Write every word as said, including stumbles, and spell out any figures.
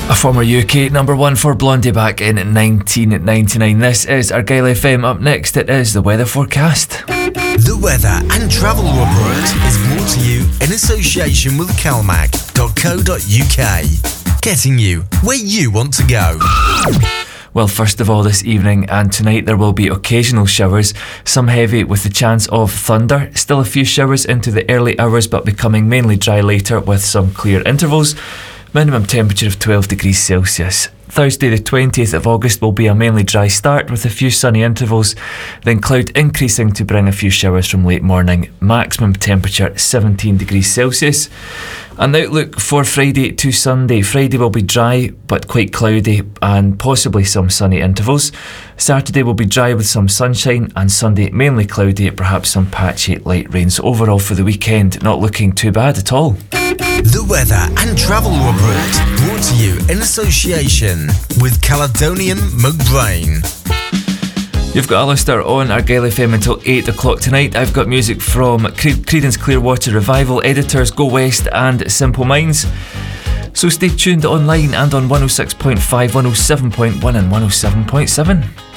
A former U K number one for Blondie back in nineteen ninety-nine. This is Argyle F M. Up next, it is the weather forecast. The weather and travel report is brought to you in association with calmac dot co dot uk. Getting you where you want to go. Well, first of all, this evening and tonight there will be occasional showers, some heavy with the chance of thunder. Still a few showers into the early hours, but becoming mainly dry later with some clear intervals. Minimum temperature of twelve degrees Celsius. Thursday the twentieth of August will be a mainly dry start with a few sunny intervals, then cloud increasing to bring a few showers from late morning. Maximum temperature seventeen degrees Celsius. An outlook for Friday to Sunday. Friday will be dry but quite cloudy and possibly some sunny intervals. Saturday will be dry with some sunshine, and Sunday mainly cloudy, perhaps some patchy light rain. So overall for the weekend, not looking too bad at all. The weather and travel report brought to you in association with Caledonian McBrain. You've got Alistair on Argyle F M until eight o'clock tonight. I've got music from Cre- Creedence Clearwater Revival, Editors, Go West and Simple Minds. So stay tuned online and on one oh six point five, one oh seven point one and one oh seven point seven.